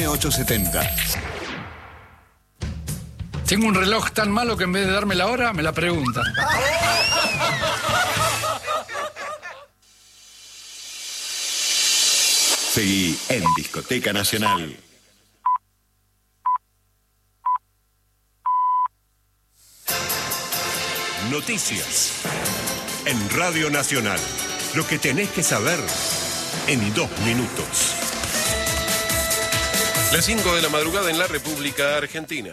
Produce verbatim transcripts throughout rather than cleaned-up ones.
M ochocientos setenta. Tengo un reloj tan malo que en vez de darme la hora, me la pregunta. Seguí en Discoteca Nacional. Noticias en Radio Nacional. Lo que tenés que saber en dos minutos. Las cinco de la madrugada en la República Argentina.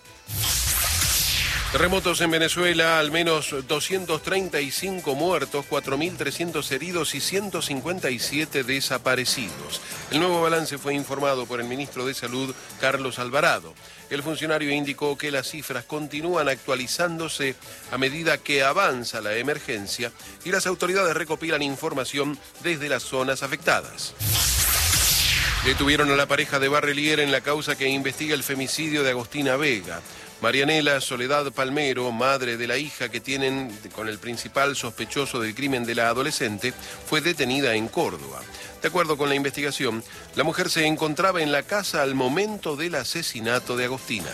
Terremotos en Venezuela, al menos doscientos treinta y cinco muertos, cuatro mil trescientos heridos y ciento cincuenta y siete desaparecidos. El nuevo balance fue informado por el ministro de Salud, Carlos Alvarado. El funcionario indicó que las cifras continúan actualizándose a medida que avanza la emergencia y las autoridades recopilan información desde las zonas afectadas. Detuvieron a la pareja de Barrelier en la causa que investiga el femicidio de Agostina Vega. Marianela Soledad Palmero, madre de la hija que tienen con el principal sospechoso del crimen de la adolescente, fue detenida en Córdoba. De acuerdo con la investigación, la mujer se encontraba en la casa al momento del asesinato de Agostina.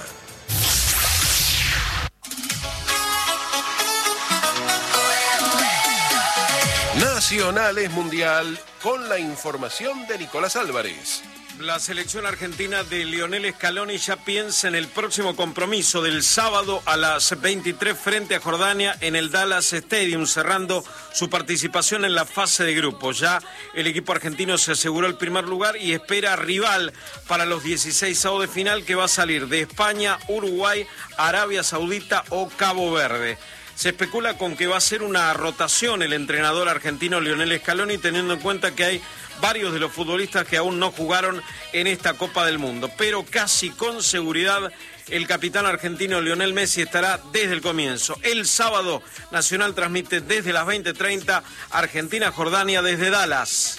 Nacionales Mundial, con la información de Nicolás Álvarez. La selección argentina de Lionel Scaloni ya piensa en el próximo compromiso del sábado a las veintitrés frente a Jordania en el Dallas Stadium, cerrando su participación en la fase de grupos. Ya el equipo argentino se aseguró el primer lugar y espera rival para los dieciséis avos de final, que va a salir de España, Uruguay, Arabia Saudita o Cabo Verde. Se especula con que va a ser una rotación el entrenador argentino Lionel Scaloni, teniendo en cuenta que hay varios de los futbolistas que aún no jugaron en esta Copa del Mundo. Pero casi con seguridad el capitán argentino Lionel Messi estará desde el comienzo. El sábado Nacional transmite desde las veinte treinta Argentina-Jordania desde Dallas.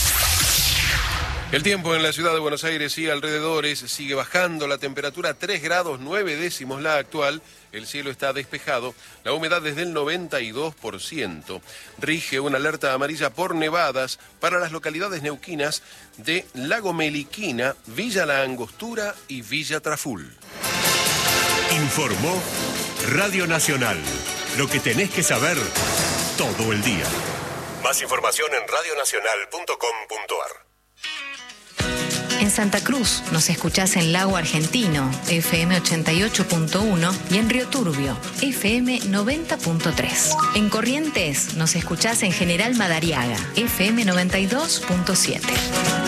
El tiempo en la ciudad de Buenos Aires y alrededores sigue bajando, la temperatura tres grados nueve décimos la actual, el cielo está despejado, la humedad es del noventa y dos por ciento. Rige una alerta amarilla por nevadas para las localidades neuquinas de Lago Meliquina, Villa La Angostura y Villa Traful. Informó Radio Nacional, lo que tenés que saber todo el día. Más información en radio nacional punto com punto ar. En Santa Cruz nos escuchás en Lago Argentino, F M ochenta y ocho punto uno, y en Río Turbio, F M noventa punto tres. En Corrientes nos escuchás en General Madariaga, F M noventa y dos punto siete.